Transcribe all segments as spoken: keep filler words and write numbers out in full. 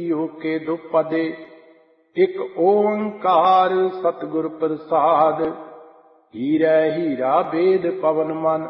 ਜੀਉ ਕੇ ਦੁਪਦੇ। ਇਕ ਓੰਕਾਰ ਸਤਿਗੁਰ ਪ੍ਰਸਾਦ, ਹੀरै ਹੀਰਾ ਬੇਦ ਪਵਨ ਮਨ।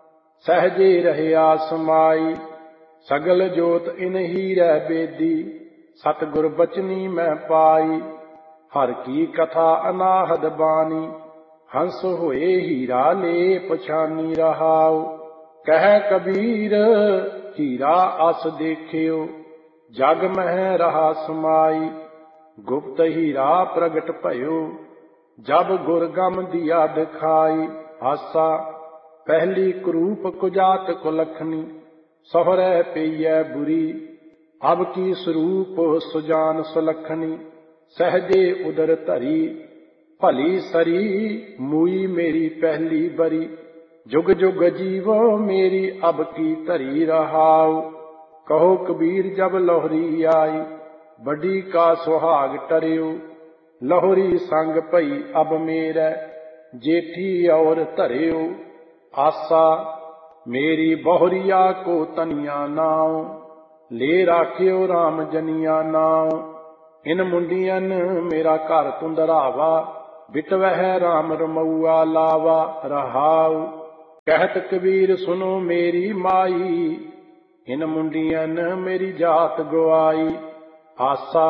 ਸਹਜੇ ਰਹਿਆ ਸਮਾਈ, ਸਗਲ ਜੋਤ ਇਨ ਹੀरै ਬੇਦੀ। ਸਤਿਗੁਰ ਬਚਨੀ ਮੈਂ ਪਾਈ, ਹਰ ਕੀ ਕਥਾ ਅਨਾਹਦ ਬਾਣੀ। ਹੰਸ ਹੋਏ ਹੀਰਾ ਲੇ ਪਛਾਨੀ ਰਹਾਉ। ਕਹਿ ਕਬੀਰ ਹੀਰਾ ਅਸ ਦੇਖਿਓ, ਜਗ ਮਹਿ ਰਹਾ ਸਮਾਈ। ਗੁਪਤ ਹੀਰਾ ਪ੍ਰਗਟ ਭਇਓ, ਜਬ ਗੁਰ ਗਮ ਦੀਆ ਦਿਖਾਈ। ਹਾਸਾ ਪਹਿਲੀ ਕਰੂਪ ਕੁਜਾਤ ਕੁਲਖਣੀ, ਸਹੁਰੈ ਪਈਐ ਬੁਰੀ। ਅਬ ਕੀ ਸਰੂਪ ਸੁਜਾਨ ਸੁਲਖਣੀ, ਸਹਜੇ ਉਦਰ ਧਰੀ। ਭਲੀ ਸਰੀ ਮੂਈ ਮੇਰੀ ਪਹਿਲੀ ਬਰੀ, ਜੁਗ ਜੁਗ ਜੀਵੋ ਮੇਰੀ ਅਬ ਕੀ ਧਰੀ ਰਹਾਉ। ਕਹੋ ਕਬੀਰ ਜਬ ਲੋਹਰੀ ਆਈ, ਵੱਡੀ ਕਾ ਸੁਹਾਗ ਟਰਿਓ। ਲੋਹਰੀ ਸੰਗ ਭਈ ਅਬ ਮੇਰੈ, ਜੇਠੀ ਔਰ ਧਰਿਓ। ਆਸਾ ਮੇਰੀ ਬਹੁਰੀਆ ਕੋ ਤਨੀਆ ਨਾਉ, ਲੈ ਰਾਖਿਓ ਰਾਮ ਜਨੀਆ ਨਾਉ। ਇਨ ਮੁੰਡੀਅਨ ਮੇਰਾ ਘਰ ਤੁੰਦਰਾਵਾ, ਬਿਟਵਹਿ ਰਾਮ ਰਮਊਆ ਲਾਵਾ ਰਹਾਉ। ਕਹਿਤ ਕਬੀਰ ਸੁਨੋ ਮੇਰੀ ਮਾਈ, ਇਨ ਮੁੰਡੀਅਨ ਮੇਰੀ ਜਾਤ ਗਵਾਈ। ਆਸਾ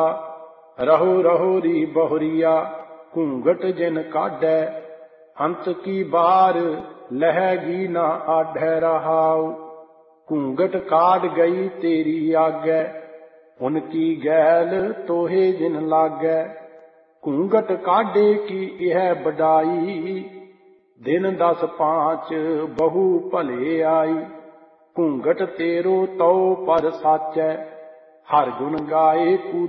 ਰਹੋ ਰਹੋ ਰੀ ਬਹੁਰੀਆ, ਘੂੰਘਟ ਜਿਨ ਕਾਢੈ। ਅੰਤ ਕੀ ਬਾਰ ਲਹੈਗੀ ਨਾ ਆਢੈ ਰਹਾਉ। ਘੂੰਘਟ ਕਾਢ ਗਈ ਤੇਰੀ ਆਗੈ, ਉਨ ਕੀ ਗੈਲ ਤੋਹੇ ਜਿਨ ਲਾਗੈ। ਘੂੰਘਟ ਕਾਢੇ ਕੀ ਇਹ ਬਡਾਈ, ਦਿਨ ਦਸ ਪਾਂਚ ਬਹੁ ਭਲੇ ਆਈ। ਘੂੰਘਟ ਤੇਰੋ ਤਉ ਪਰ ਸਾਚੈ, ਹਰ ਗੁਣ ਗਾਏ ਕੂ